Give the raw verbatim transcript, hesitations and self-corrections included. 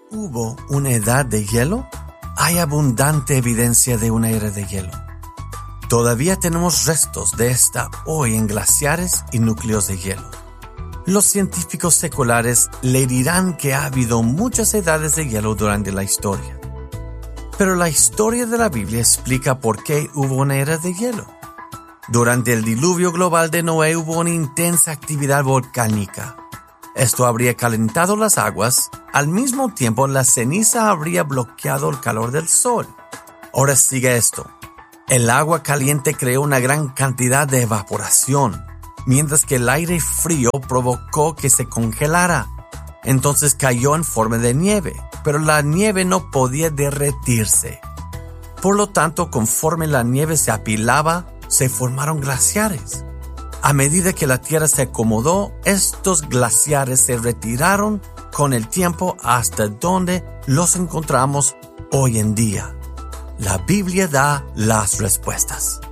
¿Hubo una edad de hielo? Hay abundante evidencia de una era de hielo. Todavía tenemos restos de esta hoy en glaciares y núcleos de hielo. Los científicos seculares le dirán que ha habido muchas edades de hielo durante la historia. Pero la historia de la Biblia explica por qué hubo una era de hielo. Durante el diluvio global de Noé hubo una intensa actividad volcánica. Esto habría calentado las aguas, al mismo tiempo la ceniza habría bloqueado el calor del sol. Ahora sigue esto. El agua caliente creó una gran cantidad de evaporación, mientras que el aire frío provocó que se congelara. Entonces cayó en forma de nieve, pero la nieve no podía derretirse. Por lo tanto, conforme la nieve se apilaba, se formaron glaciares. A medida que la Tierra se acomodó, estos glaciares se retiraron con el tiempo hasta donde los encontramos hoy en día. La Biblia da las respuestas.